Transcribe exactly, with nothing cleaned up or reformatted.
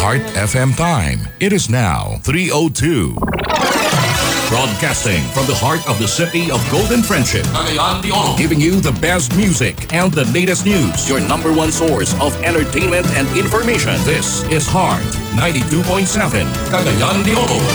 Heart F M time. It is now three oh two. Broadcasting from the heart of the city of Golden Friendship, Cagayan de Oro, giving you the best music and the latest news. Your number one source of entertainment and information. This is Heart ninety-two point seven, Cagayan de Oro.